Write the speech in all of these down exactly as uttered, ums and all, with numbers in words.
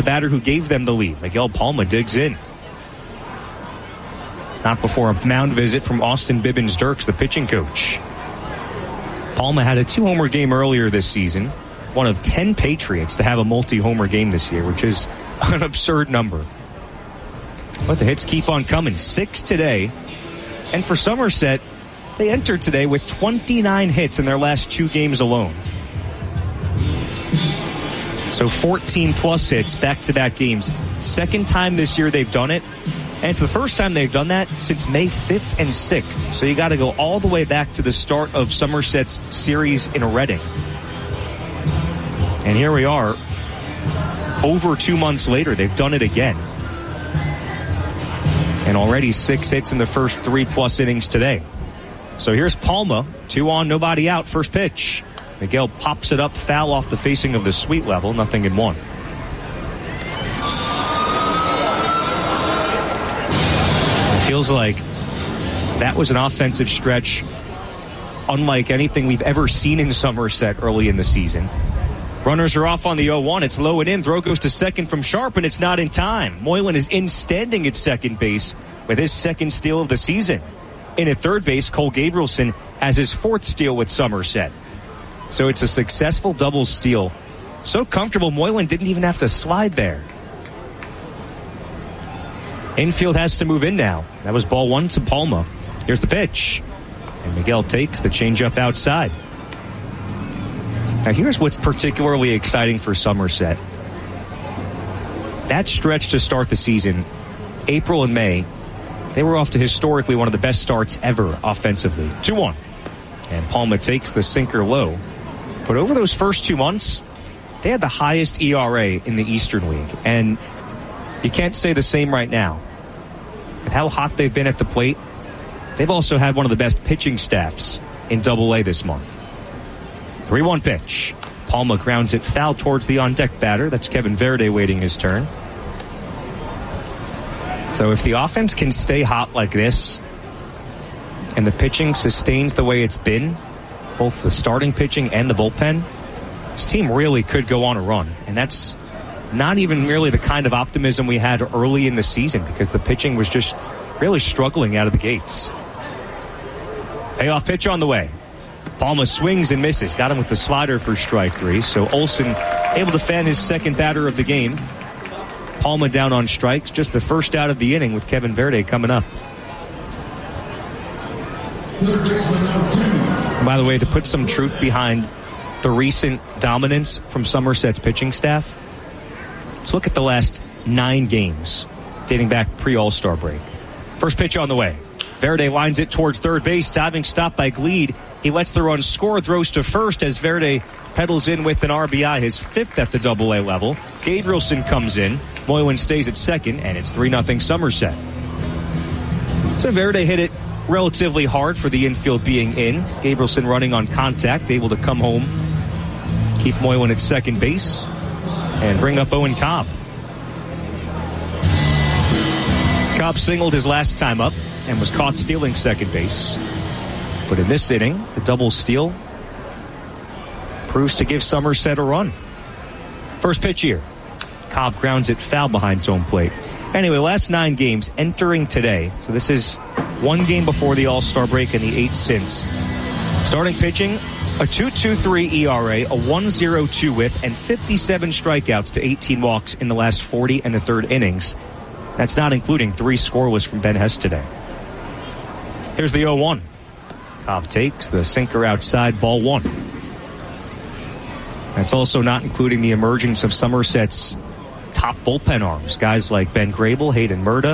the batter who gave them the lead. Miguel Palma digs in. Not before a mound visit from Austin Bibbins-Dirks, the pitching coach. Palma had a two-homer game earlier this season. One of ten Patriots to have a multi-homer game this year, which is an absurd number. But the hits keep on coming. Six today. And for Somerset, they entered today with twenty-nine hits in their last two games alone. So fourteen plus hits back-to-back games. Second time this year they've done it. And it's the first time they've done that since May fifth and sixth. So you got to go all the way back to the start of Somerset's series in Reading. And here we are. Over two months later, they've done it again. And already six hits in the first three-plus innings today. So here's Palma. Two on, nobody out. First pitch. Miguel pops it up, foul off the facing of the sweet level. Nothing in one. It feels like that was an offensive stretch unlike anything we've ever seen in Somerset early in the season. Runners are off on the oh one. It's low and in. Throw goes to second from Sharp, and it's not in time. Moylan is in standing at second base with his second steal of the season. In at third base, Cole Gabrielson has his fourth steal with Somerset. So it's a successful double steal. So comfortable, Moylan didn't even have to slide there. Infield has to move in now. That was ball one to Palma. Here's the pitch. And Miguel takes the changeup outside. Now here's what's particularly exciting for Somerset. That stretch to start the season, April and May, they were off to historically one of the best starts ever offensively. two one. And Palma takes the sinker low. But over those first two months, they had the highest E R A in the Eastern League. And you can't say the same right now. With how hot they've been at the plate, they've also had one of the best pitching staffs in Double A this month. three one pitch. Palma grounds it foul towards the on-deck batter. That's Kevin Verde waiting his turn. So if the offense can stay hot like this and the pitching sustains the way it's been, both the starting pitching and the bullpen, this team really could go on a run. And that's not even really the kind of optimism we had early in the season because the pitching was just really struggling out of the gates. Payoff pitch on the way. Palma swings and misses. Got him with the slider for strike three. So Olsen able to fan his second batter of the game. Palma down on strikes. Just the first out of the inning with Kevin Verde coming up. And by the way, to put some truth behind the recent dominance from Somerset's pitching staff, let's look at the last nine games dating back pre-All-Star break. First pitch on the way. Verde lines it towards third base. Diving stop by Gleed. He lets the run score, throws to first as Verde pedals in with an R B I, his fifth at the Double A level. Gabrielson comes in. Moylan stays at second, and it's three nothing Somerset. So Verde hit it relatively hard for the infield being in. Gabrielson running on contact, able to come home, keep Moylan at second base, and bring up Owen Cobb. Cobb singled his last time up and was caught stealing second base. But in this inning, the double steal proves to give Somerset a run. First pitch here. Cobb grounds it foul behind home plate. Anyway, last nine games entering today. So this is one game before the All-Star break and the eight since. Starting pitching, a two point two three E R A, a one point oh two whip, and fifty-seven strikeouts to eighteen walks in the last forty and a third innings. That's not including three scoreless from Ben Hess today. Here's the oh one. Cobb takes the sinker outside, ball one. That's also not including the emergence of Somerset's top bullpen arms. Guys like Ben Grable, Hayden Murda,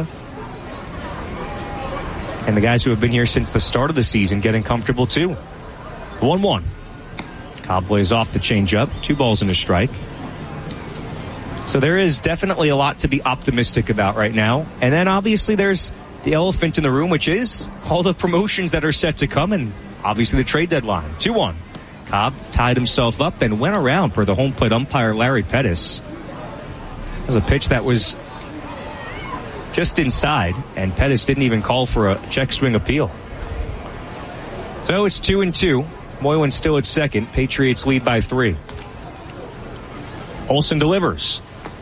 and the guys who have been here since the start of the season getting comfortable too. one one. Cobb plays off the changeup. Two balls and a strike. So there is definitely a lot to be optimistic about right now. And then obviously there's the elephant in the room, which is all the promotions that are set to come and obviously the trade deadline. two one. Cobb tied himself up and went around per the home plate umpire Larry Pettis. It was a pitch that was just inside, and Pettis didn't even call for a check swing appeal. So it's two and two. Moylan still at second. Patriots lead by three. Olsen delivers.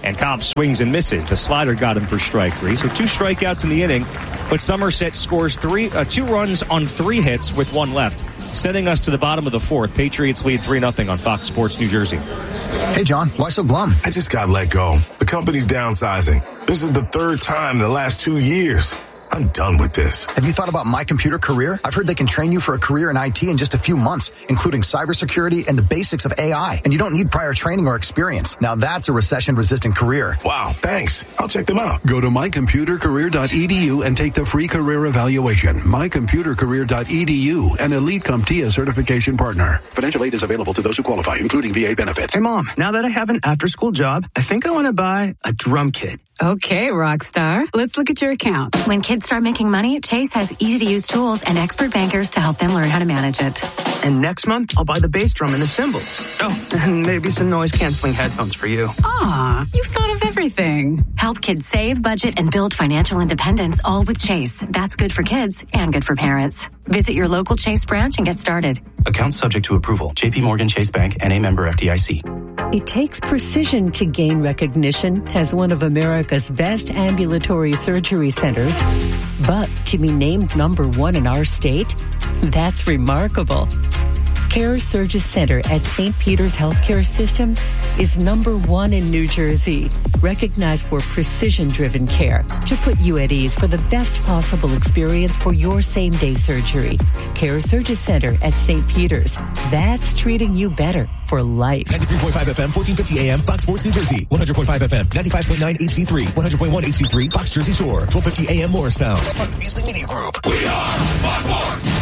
And Cobb swings and misses. The slider got him for strike three. So two strikeouts in the inning. But Somerset scores three, uh, two runs on three hits with one left, sending us to the bottom of the fourth. Patriots lead three nothing on Fox Sports New Jersey. Hey, John, why so glum? I just got let go. The company's downsizing. This is the third time in the last two years. I'm done with this. Have you thought about My Computer Career? I've heard they can train you for a career in I T in just a few months, including cybersecurity and the basics of A I. And you don't need prior training or experience. Now that's a recession-resistant career. Wow, thanks. I'll check them out. Go to my computer career dot e d u and take the free career evaluation. my computer career dot e d u, an Elite CompTIA certification partner. Financial aid is available to those who qualify, including V A benefits. Hey, Mom, now that I have an after-school job, I think I want to buy a drum kit. Okay, Rockstar. Let's look at your account. When kids start making money, Chase has easy-to-use tools and expert bankers to help them learn how to manage it. And next month, I'll buy the bass drum and the cymbals. Oh, and maybe some noise-canceling headphones for you. Aw, you've thought of everything. Help kids save, budget, and build financial independence, all with Chase. That's good for kids and good for parents. Visit your local Chase branch and get started. Account subject to approval. J P Morgan Chase Bank, N A member F D I C. It takes precision to gain recognition as one of America's best ambulatory surgery centers. But to be named number one in our state, that's remarkable. CareSurgis Center at Saint Peter's Healthcare System is number one in New Jersey, recognized for precision-driven care to put you at ease for the best possible experience for your same-day surgery. CareSurgis Center at Saint Peter's. That's treating you better for life. ninety-three point five F M, fourteen fifty A M, Fox Sports New Jersey. one hundred point five F M, ninety-five point nine H D three, one hundred point one H D three, Fox Jersey Shore, twelve fifty A M Morristown. Part of the Beasley Media Group. We are Fox Sports.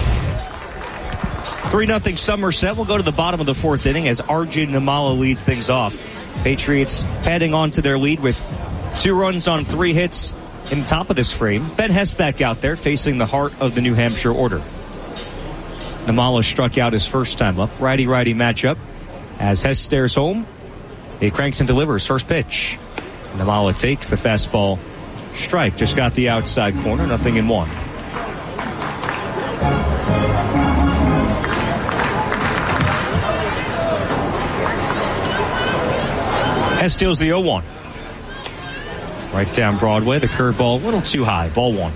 three nothing Somerset. We'll go to the bottom of the fourth inning as R J Nimmala leads things off. Patriots heading on to their lead with two runs on three hits in top of this frame. Ben Hess back out there facing the heart of the New Hampshire order. Nimmala struck out his first time up. Righty-righty matchup. As Hess stares home, he cranks and delivers. First pitch. Nimmala takes the fastball strike. Just got the outside corner. Nothing in one. Hess steals the oh one. Right down Broadway. The curveball a little too high. Ball one.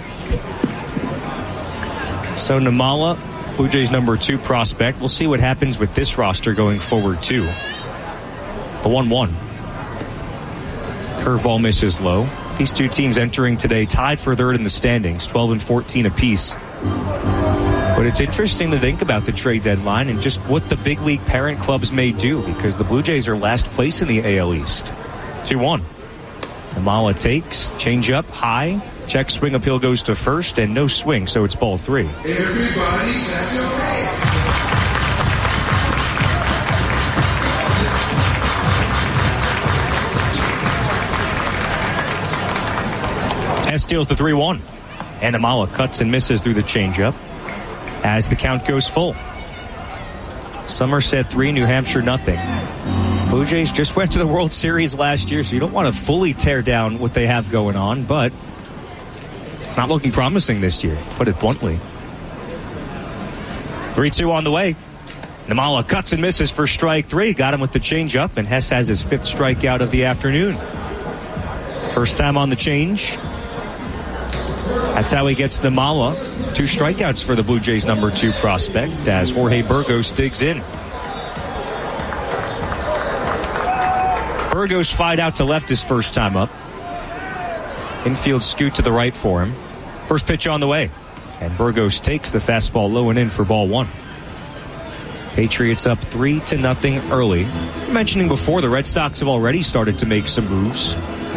So Nimmala, Blue Jays number two prospect. We'll see what happens with this roster going forward too. The one one. Curveball misses low. These two teams entering today tied for third in the standings, twelve and fourteen apiece. But it's interesting to think about the trade deadline and just what the big league parent clubs may do, because the Blue Jays are last place in the A L East. two one. Nimmala takes, change up, high, check swing appeal goes to first, and no swing, so it's ball three. Everybody clap your hands. Hess steals the three one. And Nimmala cuts and misses through the changeup as the count goes full. Somerset three, New Hampshire nothing. Blue Jays just went to the World Series last year, so you don't want to fully tear down what they have going on, but it's not looking promising this year, to put it bluntly. three two on the way. Nimmala cuts and misses for strike three. Got him with the changeup, and Hess has his fifth strikeout of the afternoon. First time on the change. That's how he gets Nimmala. Two strikeouts for the Blue Jays number two prospect as Jorge Burgos digs in. Burgos fied out to left his first time up. Infield scoot to the right for him. First pitch on the way. And Burgos takes the fastball low and in for ball one. Patriots up three to nothing early. Mentioning before, the Red Sox have already started to make some moves,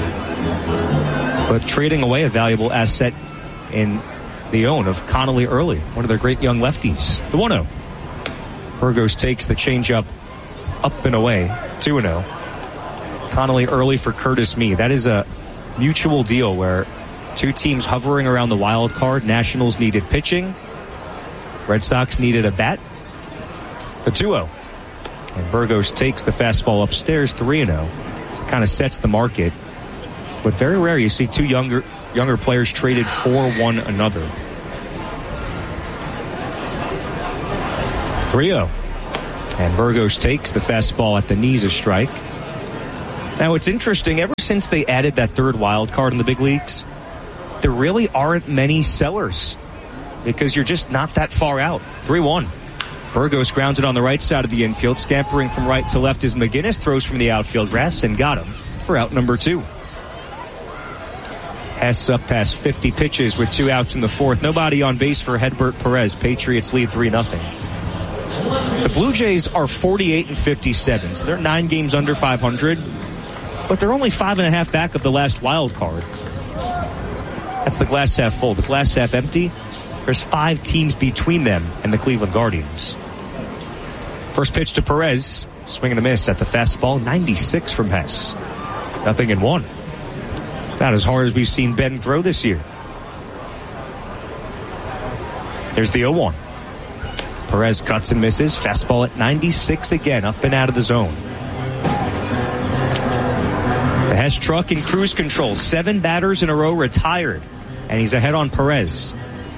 but trading away a valuable asset in the own of Connolly early, one of their great young lefties. The one oh. Burgos takes the changeup up and away. two and oh. Connolly early for Curtis Mead. That is a mutual deal where two teams hovering around the wild card. Nationals needed pitching. Red Sox needed a bat. The two oh. And Burgos takes the fastball upstairs, three and oh. So it kind of sets the market. But very rare you see two younger younger players traded for one another. three oh. And Burgos takes the fastball at the knees, a strike. Now, it's interesting. Ever since they added that third wild card in the big leagues, there really aren't many sellers because you're just not that far out. three one. Burgos grounded on the right side of the infield. Scampering from right to left as McGinnis throws from the outfield grass and got him for out number two. Hess up past fifty pitches with two outs in the fourth. Nobody on base for Hedbert Perez. Patriots lead three nothing. The Blue Jays are forty-eight and fifty-seven, so they're nine games under five hundred, but they're only five and a half back of the last wild card. That's the glass half full. The glass half empty, there's five teams between them and the Cleveland Guardians. First pitch to Perez, swing and a miss at the fastball, ninety-six from Hess. Nothing in one. About as hard as we've seen Ben throw this year. There's the oh one. Perez cuts and misses. Fastball at ninety-six again, up and out of the zone. The Hess truck in cruise control. Seven batters in a row retired. And he's ahead on Perez.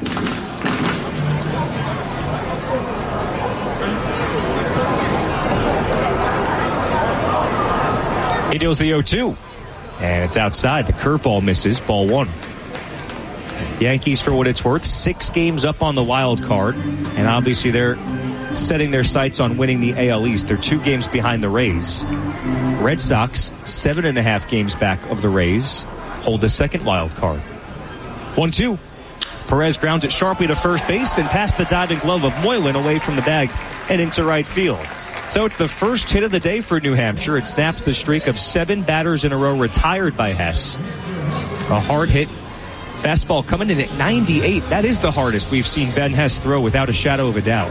He deals the oh two. And it's outside. The curveball misses. Ball one. Yankees, for what it's worth, six games up on the wild card. And obviously they're setting their sights on winning the A L East. They're two games behind the Rays. Red Sox, seven and a half games back of the Rays, hold the second wild card. one two. Perez grounds it sharply to first base and past the diving glove of Moylan away from the bag and into right field. So it's the first hit of the day for New Hampshire. It snaps the streak of seven batters in a row retired by Hess. A hard hit. Fastball coming in at ninety-eight. That is the hardest we've seen Ben Hess throw without a shadow of a doubt.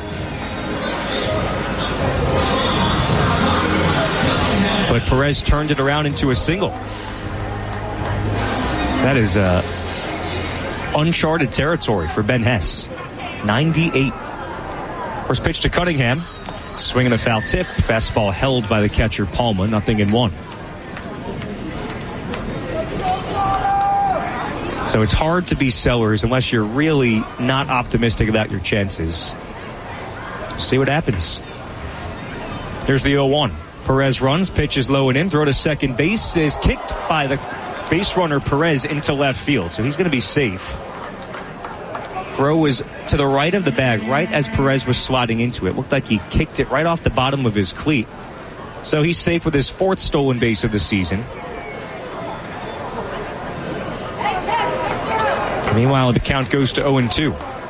But Perez turned it around into a single. That is uh, uncharted territory for Ben Hess. ninety-eight. First pitch to Cunningham. Swinging a foul tip. Fastball held by the catcher Palma. Nothing in one. So it's hard to be sellers unless you're really not optimistic about your chances. See what happens. Here's the oh one. Perez runs, pitches low and in, throw to second base, is kicked by the base runner Perez into left field. So he's going to be safe. Throw was to the right of the bag, right as Perez was sliding into it. Looked like he kicked it right off the bottom of his cleat. So he's safe with his fourth stolen base of the season. Meanwhile, the count goes to oh and two.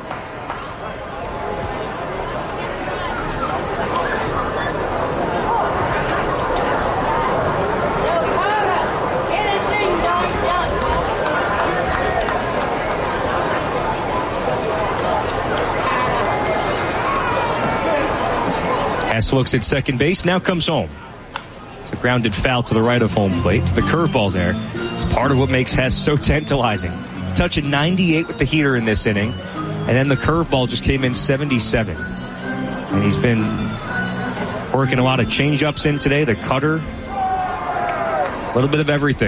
Hess looks at second base, now comes home. It's a grounded foul to the right of home plate. The curveball there. It's part of what makes Hess so tantalizing. He's touching ninety-eight with the heater in this inning. And then the curveball just came in seventy-seven. And he's been working a lot of change-ups in today. The cutter. A little bit of everything.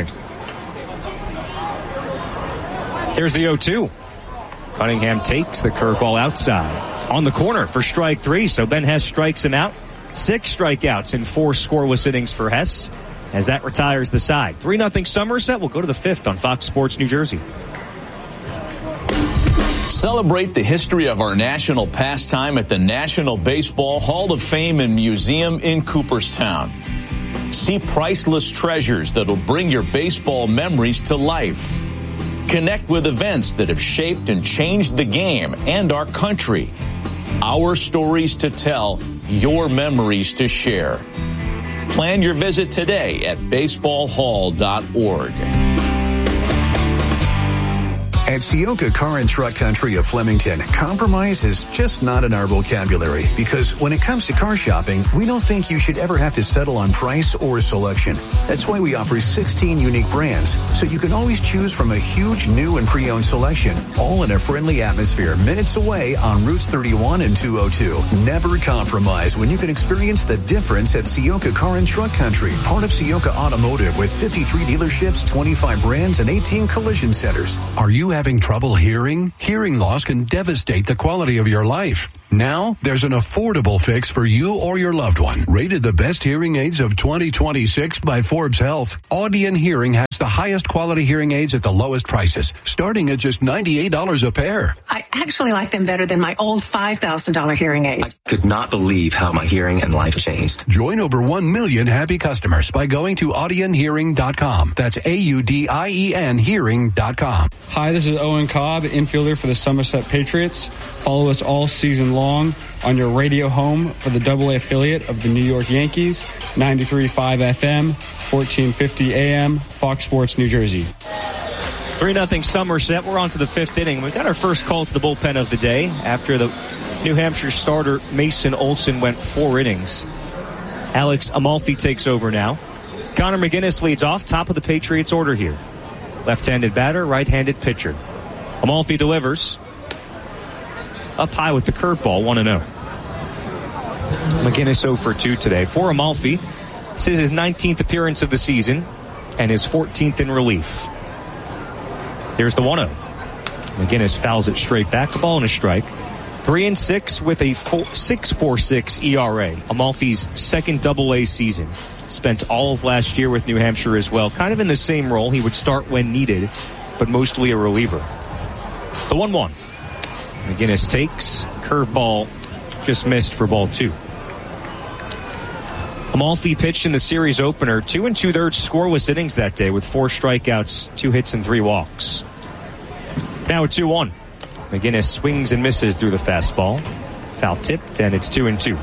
Here's the oh two. Cunningham takes the curveball outside. On the corner for strike three, so Ben Hess strikes him out. Six strikeouts in four scoreless innings for Hess as that retires the side. three nothing Somerset. We'll go to the fifth on Fox Sports New Jersey. Celebrate the history of our national pastime at the National Baseball Hall of Fame and Museum in Cooperstown. See priceless treasures that'll bring your baseball memories to life. Connect with events that have shaped and changed the game and our country. Our stories to tell, your memories to share. Plan your visit today at baseball hall dot org. At Ciocca Car and Truck Country of Flemington, compromise is just not in our vocabulary because when it comes to car shopping, we don't think you should ever have to settle on price or selection. That's why we offer sixteen unique brands, so you can always choose from a huge new and pre-owned selection, all in a friendly atmosphere minutes away on Routes thirty-one and two oh two. Never compromise when you can experience the difference at Ciocca Car and Truck Country, part of Ciocca Automotive with fifty-three dealerships, twenty-five brands, and eighteen collision centers. Are you having trouble hearing? Hearing loss can devastate the quality of your life. Now, there's an affordable fix for you or your loved one. Rated the best hearing aids of twenty twenty-six by Forbes Health, Audion Hearing has the highest quality hearing aids at the lowest prices, starting at just ninety-eight dollars a pair. I actually like them better than my old five thousand dollars hearing aid. I could not believe how my hearing and life changed. Join over one million happy customers by going to audion hearing dot com. That's A U D I E N hearing dot com. Hi, this is Owen Cobb, infielder for the Somerset Patriots. Follow us all season long on your radio home for the double A affiliate of the New York Yankees, ninety-three point five F M, fourteen fifty A M, Fox Sports, New Jersey. three nothing Somerset. We're on to the fifth inning. We've got our first call to the bullpen of the day after the New Hampshire starter Mason Olson went four innings. Alex Amalfi takes over now. Connor McGinnis leads off, top of the Patriots order here. Left-handed batter, right-handed pitcher. Amalfi delivers. Up high with the curveball, one and oh. McGinnis oh for two today. For Amalfi, this is his nineteenth appearance of the season and his fourteenth in relief. Here's the one oh. McGinnis fouls it straight back. The ball and a strike. Three and six with a six point four six E R A. Amalfi's second double A season. Spent all of last year with New Hampshire as well. Kind of in the same role. He would start when needed, but mostly a reliever. The one one. McGinnis takes. Curveball just missed for ball two. Amalfi pitched in the series opener. Two and two-thirds scoreless innings that day with four strikeouts, two hits, and three walks. Now a two one. McGinnis swings and misses through the fastball. Foul tipped, and it's two and two.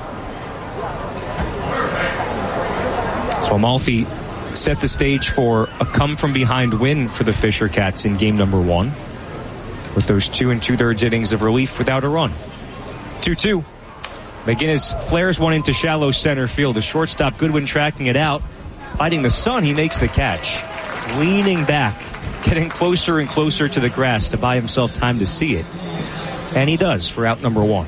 So Amalfi set the stage for a come-from-behind win for the Fisher Cats in game number one, with those two and two-thirds innings of relief without a run. two two. McGinnis flares one into shallow center field. The shortstop Goodwin tracking it out. Fighting the sun, he makes the catch. Leaning back, getting closer and closer to the grass to buy himself time to see it. And he does for out number one.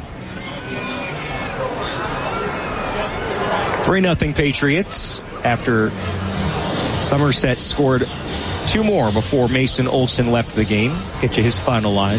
three nothing Patriots after Somerset scored two more before Mason Olson left the game. Get you his final line.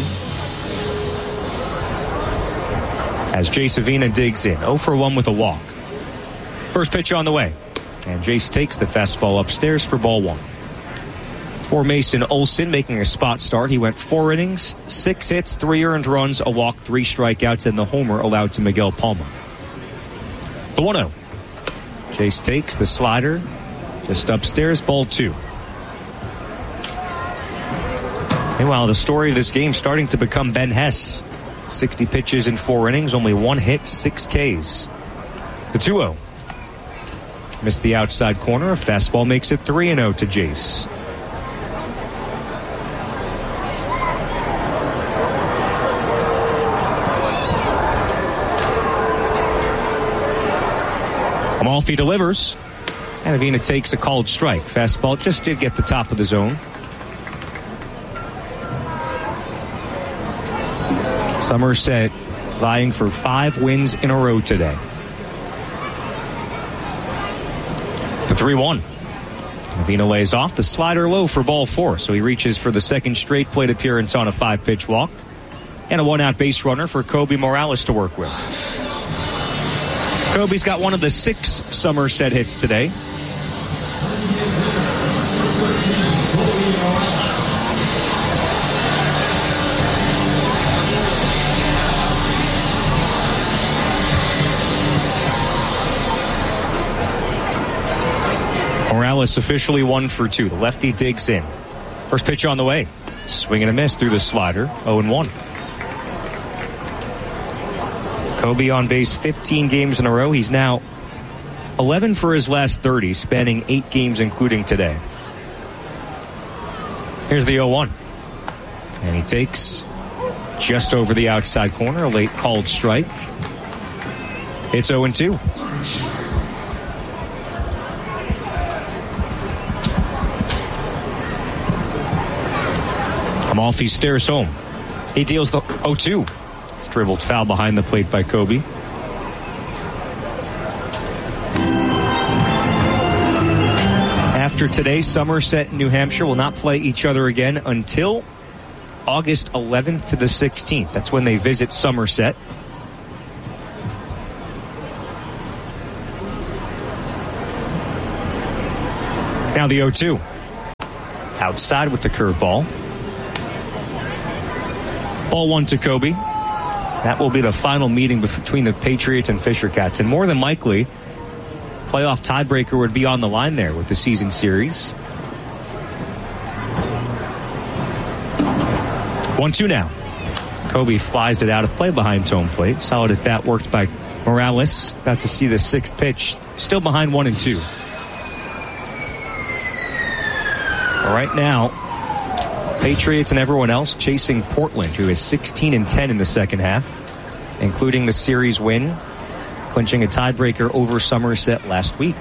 As Jay Savina digs in. oh for one with a walk. First pitch on the way. And Jace takes the fastball upstairs for ball one. For Mason Olson, making a spot start, he went four innings, six hits, three earned runs, a walk, three strikeouts, and the homer allowed to Miguel Palma. The one oh. Jace takes the slider just upstairs, ball two. Meanwhile, the story of this game starting to become Ben Hess. sixty pitches in four innings, only one hit, six Ks. The two oh. Missed the outside corner. A fastball makes it three and oh to Jace. Amalfi delivers. And Avina takes a called strike. Fastball just did get the top of the zone. Somerset vying for five wins in a row today. The three one. Avina lays off the slider low for ball four, so he reaches for the second straight plate appearance on a five-pitch walk. And a one-out base runner for Kobe Morales to work with. Kobe's got one of the six Somerset hits today. Morales officially one for two. The lefty digs in. First pitch on the way. Swing and a miss through the slider. oh and one. Kobe on base fifteen games in a row. He's now eleven for his last thirty, spanning eight games including today. Here's the oh one. And he takes just over the outside corner, a late called strike. It's oh and two. Amalfi stares home. He deals the oh two. It's dribbled foul behind the plate by Kobe. After today, Somerset and New Hampshire will not play each other again until August eleventh to the sixteenth. That's when they visit Somerset. Now the oh two. Outside with the curveball. Ball one to Kobe. That will be the final meeting between the Patriots and Fisher Cats. And more than likely, playoff tiebreaker would be on the line there with the season series. one two now. Kobe flies it out of play behind home plate. Solid at that, worked by Morales. About to see the sixth pitch. Still behind one and two. Right now, Patriots and everyone else chasing Portland, who is sixteen and ten in the second half, including the series win, clinching a tiebreaker over Somerset last week.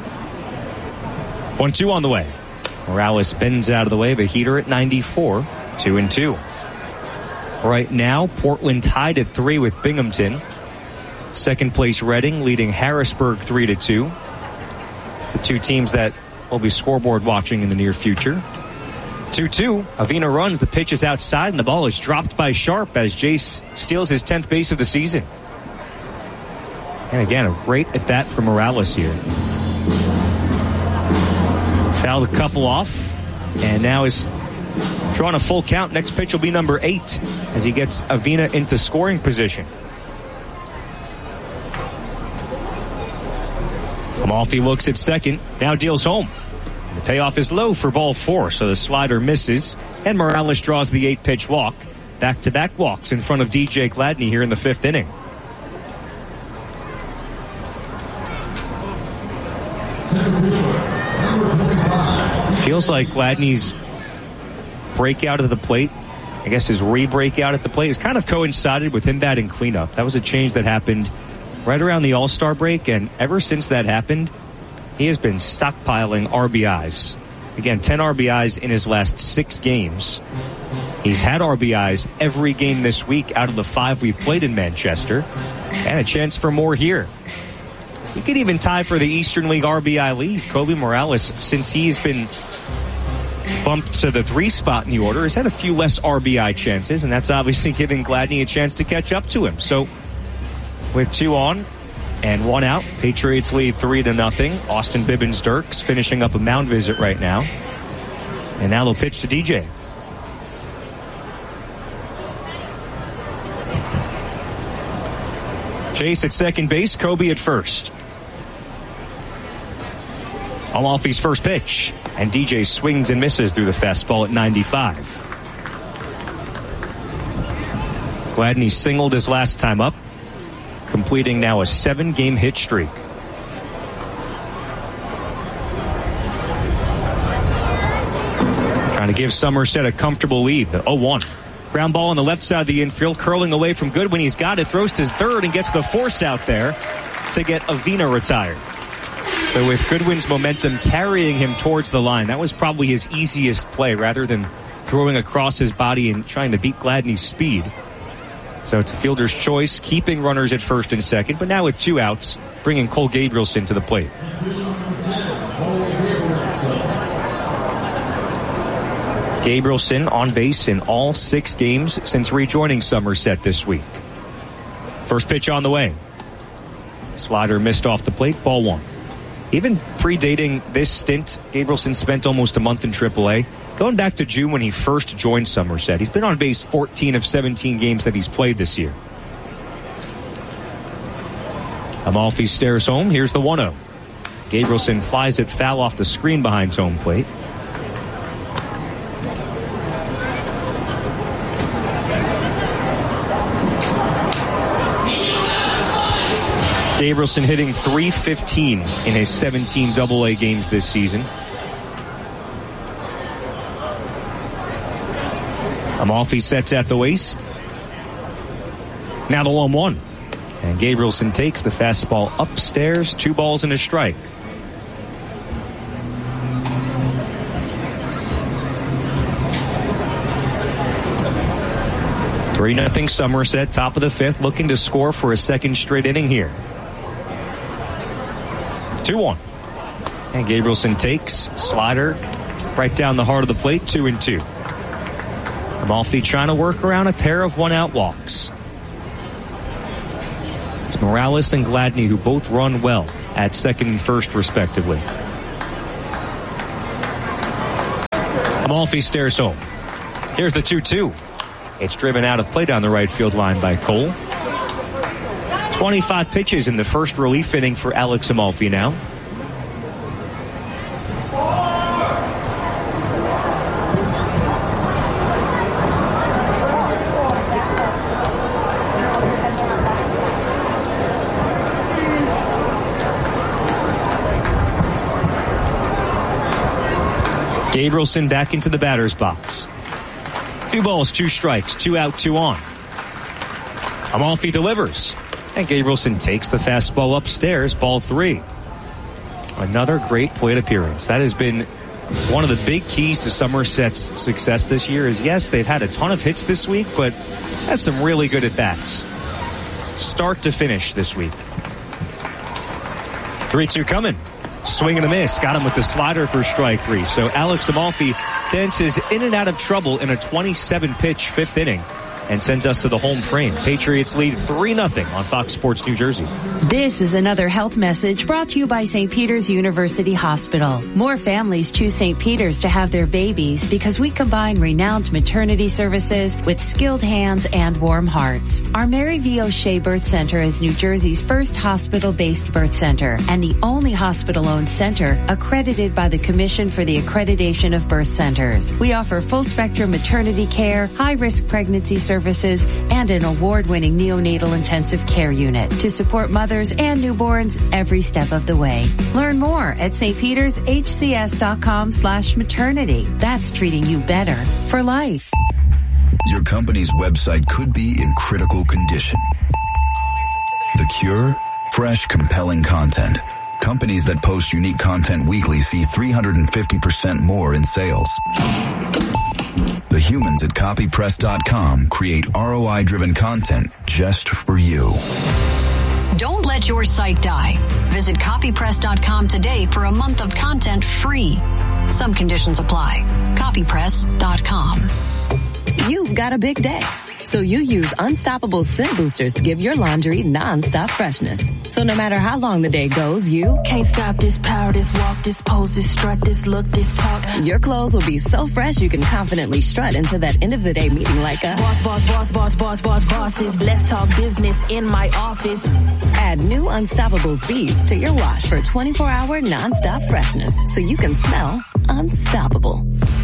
one two on the way. Morales bends out of the way, but heater at ninety-four, two and two. Right now, Portland tied at three with Binghamton. Second place Reading leading Harrisburg three to two. The two teams that will be scoreboard watching in the near future. two two. Avina runs. The pitch is outside, and the ball is dropped by Sharp as Jace steals his tenth base of the season. And again, a great at bat for Morales here. Fouled a couple off, and now is drawing a full count. Next pitch will be number eight as he gets Avina into scoring position. Amalfi looks at second, now deals home. The payoff is low for ball four, so the slider misses, and Morales draws the eight-pitch walk. Back-to-back walks in front of D J Gladney here in the fifth inning. Feels like Gladney's breakout at the plate, I guess his re-breakout at the plate, has kind of coincided with him batting cleanup. That was a change that happened right around the All-Star break, and ever since that happened, he has been stockpiling R B Is. Again, ten R B Is in his last six games. He's had R B Is every game this week out of the five we've played in Manchester, and a chance for more here. He could even tie for the Eastern League R B I lead. Kobe Morales, since he's been bumped to the three spot in the order, has had a few less R B I chances, and that's obviously giving Gladney a chance to catch up to him. So, with two on and one out, Patriots lead three to nothing. Austin Bibbins-Dirks finishing up a mound visit right now. And now they'll pitch to D J. Chase at second base, Kobe at first. Amalfi's first pitch, and D J swings and misses through the fastball at ninety-five. Gladney singled his last time up, completing now a seven-game hit streak. Trying to give Somerset a comfortable lead, the oh one. Ground ball on the left side of the infield, curling away from Goodwin. He's got it, throws to third, and gets the force out there to get Avina retired. So with Goodwin's momentum carrying him towards the line, that was probably his easiest play rather than throwing across his body and trying to beat Gladney's speed. So it's a fielder's choice, keeping runners at first and second, but now with two outs, bringing Cole Gabrielson to the plate. Gabrielson on base in all six games since rejoining Somerset this week. First pitch on the way. Slider missed off the plate, ball one. Even predating this stint, Gabrielson spent almost a month in triple A. Going back to June when he first joined Somerset, he's been on base fourteen of seventeen games that he's played this year. Amalfi stares home. Here's the one oh. Gabrielson flies it foul off the screen behind home plate. Gabrielson hitting three fifteen in his seventeen double A games this season. Amalfi sets at the waist. Now the one one. And Gabrielson takes the fastball upstairs. Two balls and a strike. three nothing Somerset, top of the fifth, looking to score for a second straight inning here. two one. And Gabrielson takes, slider right down the heart of the plate, two and two. Amalfi trying to work around a pair of one-out walks. It's Morales and Gladney who both run well at second and first, respectively. Amalfi stares home. Here's the two two. It's driven out of play down the right field line by Cole. twenty-five pitches in the first relief inning for Alex Amalfi now. Gabrielson back into the batter's box. Two balls, two strikes, two out, two on. Amalfi delivers. And Gabrielson takes the fastball upstairs, ball three. Another great plate appearance. That has been one of the big keys to Somerset's success this year is, yes, they've had a ton of hits this week, but had some really good at-bats. Start to finish this week. three two coming. Swing and a miss. Got him with the slider for strike three. So Alex Amalfi dances in and out of trouble in a twenty-seven pitch fifth inning and sends us to the home frame. Patriots lead three nothing on Fox Sports New Jersey. This is another health message brought to you by Saint Peter's University Hospital. More families choose Saint Peter's to have their babies because we combine renowned maternity services with skilled hands and warm hearts. Our Mary V. O'Shea Birth Center is New Jersey's first hospital-based birth center and the only hospital-owned center accredited by the Commission for the Accreditation of Birth Centers. We offer full-spectrum maternity care, high-risk pregnancy services, services, and an award-winning neonatal intensive care unit to support mothers and newborns every step of the way. Learn more at stpetershcs.com slash maternity. That's treating you better for life. Your company's website could be in critical condition. The cure? Fresh, compelling content. Companies that post unique content weekly see three hundred fifty percent more in sales. The humans at copy press dot com create R O I-driven content just for you. Don't let your site die. Visit copy press dot com today for a month of content free. Some conditions apply. copy press dot com. You've got a big day, so you use Unstoppable Scent Boosters to give your laundry non-stop freshness. So no matter how long the day goes, you can't stop this power, this walk, this pose, this strut, this look, this talk. Your clothes will be so fresh you can confidently strut into that end of the day meeting like a boss, boss, boss, boss, boss, boss, bosses. Let's talk business in my office. Add new Unstoppable beads to your wash for twenty-four hour non-stop freshness so you can smell unstoppable.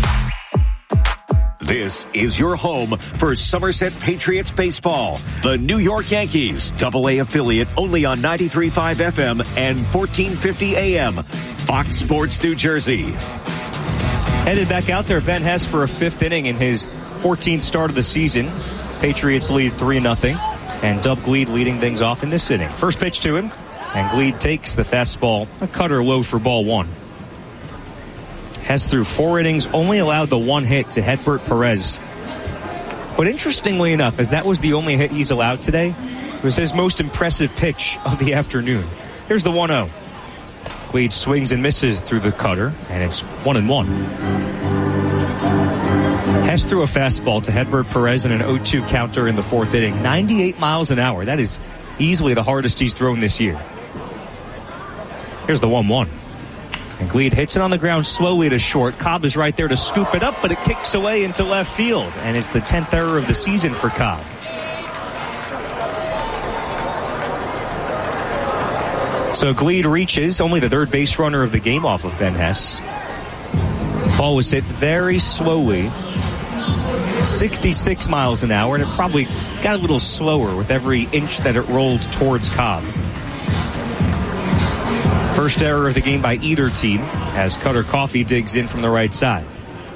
This is your home for Somerset Patriots baseball. The New York Yankees, double A affiliate only on ninety-three point five F M and fourteen fifty A M. Fox Sports New Jersey. Headed back out there, Ben Hess for a fifth inning in his fourteenth start of the season. Patriots lead three nothing, and Dub Gleed leading things off in this inning. First pitch to him, and Gleed takes the fastball, a cutter low for ball one. Hess through four innings, only allowed the one hit to Hedbert Perez. But interestingly enough, as that was the only hit he's allowed today, it was his most impressive pitch of the afternoon. Here's the one oh. Gleed swings and misses through the cutter, and it's one and one. Hess threw a fastball to Hedbert Perez in an oh two counter in the fourth inning. ninety-eight miles an hour. That is easily the hardest he's thrown this year. Here's the one one. And Gleed hits it on the ground slowly to short. Cobb is right there to scoop it up, but it kicks away into left field. And it's the tenth error of the season for Cobb. So Gleed reaches, only the third base runner of the game off of Ben Hess. Ball was hit very slowly, sixty-six miles an hour, and it probably got a little slower with every inch that it rolled towards Cobb. First error of the game by either team as Cutter Coffey digs in from the right side.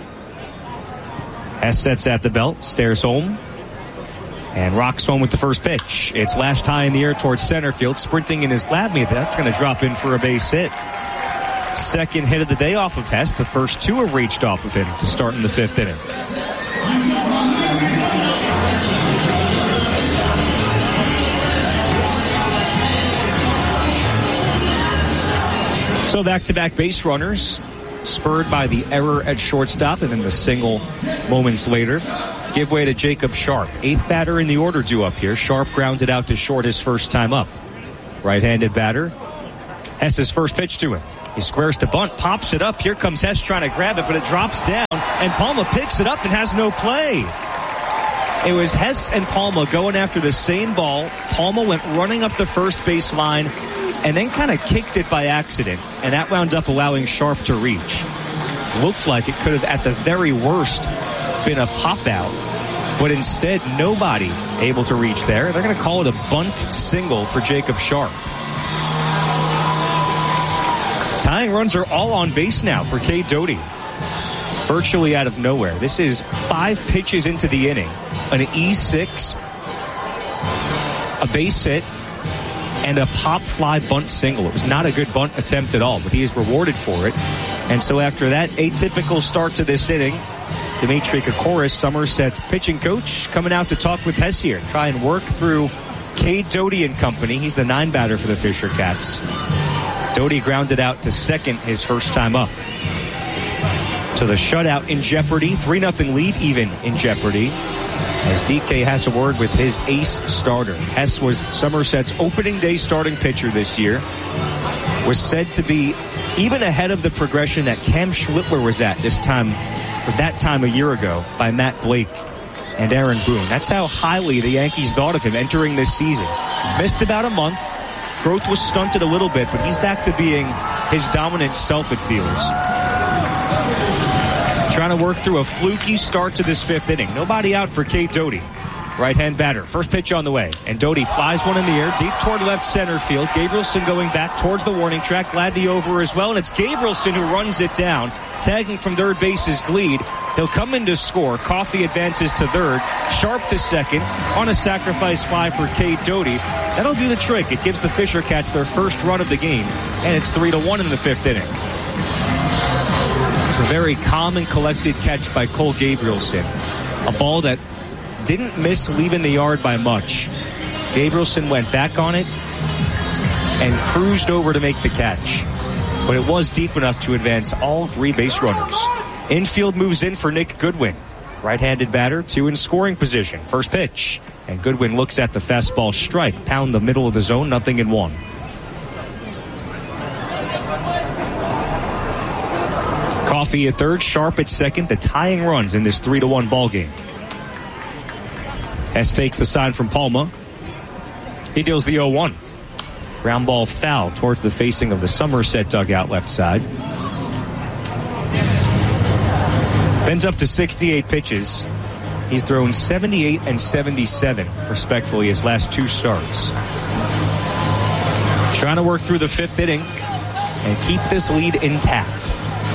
Hess sets at the belt, stares home, and rocks home with the first pitch. It's lashed high in the air towards center field. Sprinting in his Gladney. That's going to drop in for a base hit. Second hit of the day off of Hess. The first two have reached off of him to start in the fifth inning. So back-to-back base runners. spurred by the error at shortstop and then the single moments later. Give way to Jacob Sharp. Eighth batter in the order due up here. Sharp grounded out to short his first time up. Right-handed batter. Hess's first pitch to him. He squares to bunt, pops it up. Here comes Hess trying to grab it, but it drops down, and Palma picks it up and has no play. It was Hess and Palma going after the same ball. Palma went running up the first base line and then kind of kicked it by accident, and that wound up allowing Sharp to reach. Looked like it could have, at the very worst, been a pop-out, but instead nobody able to reach there. They're going to call it a bunt single for Jacob Sharp. Tying runs are all on base now for Cade Doughty. Virtually out of nowhere. This is five pitches into the inning. An E six, a base hit, and a pop fly bunt single. It was not a good bunt attempt at all, but he is rewarded for it. And so after that atypical start to this inning, Dimitri Kokoris, Somerset's pitching coach, coming out to talk with Hess here, try and work through Cade Doughty and company. He's the nine batter for the Fisher Cats. Doughty grounded out to second his first time up. So the shutout in jeopardy. three nothing lead even in jeopardy. As D K has a word with his ace starter. Hess was Somerset's opening day starting pitcher this year. Was said to be even ahead of the progression that Cam Schlittler was at this time, or that time a year ago, by Matt Blake and Aaron Boone. That's how highly the Yankees thought of him entering this season. Missed about a month. Growth was stunted a little bit, but he's back to being his dominant self, it feels. Trying to work through a fluky start to this fifth inning. Nobody out for Cade Doughty. Right-hand batter. First pitch on the way. And Doughty flies one in the air deep toward left center field. Gabrielson going back towards the warning track. Gladney over as well. And it's Gabrielson who runs it down. Tagging from third base is Gleed. He'll come in to score. Coffey advances to third. Sharp to second on a sacrifice fly for Cade Doughty. That'll do the trick. It gives the Fisher Cats their first run of the game. And it's three to one in the fifth inning. It's a very calm and collected catch by Cole Gabrielson. A ball that didn't miss leaving the yard by much. Gabrielson went back on it and cruised over to make the catch. But it was deep enough to advance all three base runners. Infield moves in for Nick Goodwin. Right-handed batter, two in scoring position. First pitch. And Goodwin looks at the fastball strike. Pound the middle of the zone, nothing in one. Coffey at third, Sharp at second. The tying runs in this three to one ball game. Hess takes the sign from Palma. He deals the oh one. Ground ball foul towards the facing of the Somerset dugout left side. Ben's up to sixty-eight pitches. He's thrown seventy-eight and seventy-seven, respectfully, his last two starts. Trying to work through the fifth inning and keep this lead intact.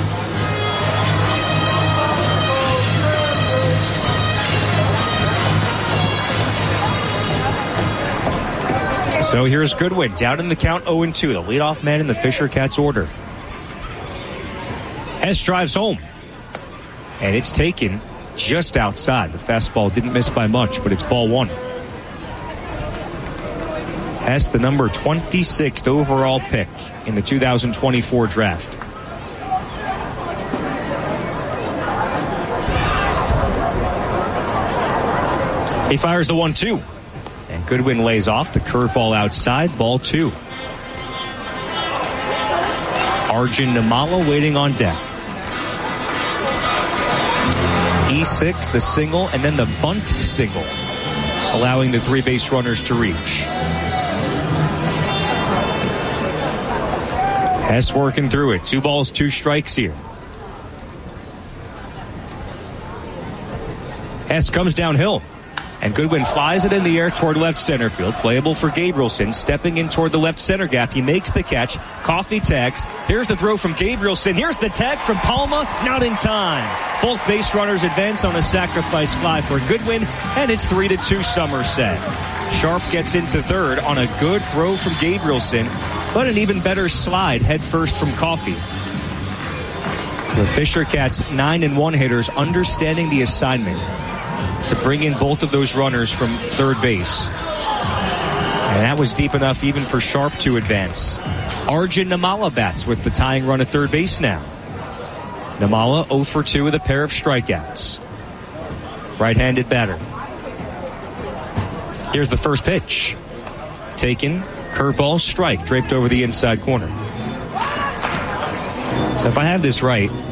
So here's Goodwin, down in the count oh and two, the leadoff man in the Fisher Cats order. Hess drives home, and it's taken just outside. The fastball didn't miss by much, but it's ball one. Hess, the number twenty-sixth overall pick in the two thousand twenty-four draft. He fires the one two. And Goodwin lays off the curveball outside, ball two. Arjun Nimala waiting on deck. E six, the single, and then the bunt single, allowing the three base runners to reach. Hess working through it. Two balls, two strikes here. Hess comes downhill. And Goodwin flies it in the air toward left center field. Playable for Gabrielson. Stepping in toward the left center gap. He makes the catch. Coffey tags. Here's the throw from Gabrielson. Here's the tag from Palma. Not in time. Both base runners advance on a sacrifice fly for Goodwin. And it's three to two Somerset. Sharp gets into third on a good throw from Gabrielson. But an even better slide head first from Coffey. The Fisher Cats nine and one hitters understanding the assignment to bring in both of those runners from third base. And that was deep enough even for Sharp to advance. Arjun Nimala bats with the tying run at third base now. Nimmala oh for two with a pair of strikeouts. Right-handed batter. Here's the first pitch. Taken, curveball, strike, draped over the inside corner. So if I have this right,